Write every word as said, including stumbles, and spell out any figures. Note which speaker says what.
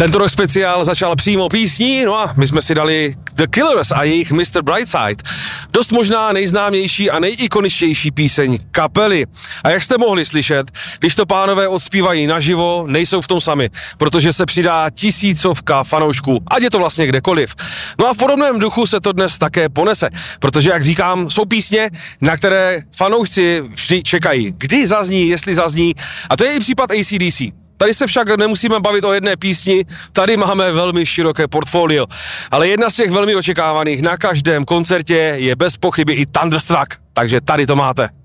Speaker 1: Tento rok speciál začal přímo písní, no a my jsme si dali The Killers a jejich mister Brightside. Dost možná nejznámější a nejikoničtější píseň kapely. A jak jste mohli slyšet, když to pánové odspívají naživo, nejsou v tom sami, protože se přidá tisícovka fanoušků, ať je to vlastně kdekoliv. No a v podobném duchu se to dnes také ponese, protože jak říkám, jsou písně, na které fanoušci vždy čekají, kdy zazní, jestli zazní, a to je i případ A C D C. Tady se však nemusíme bavit o jedné písni, tady máme velmi široké portfolio, ale jedna z těch velmi očekávaných na každém koncertě je bez pochyby i Thunderstruck, takže tady to máte.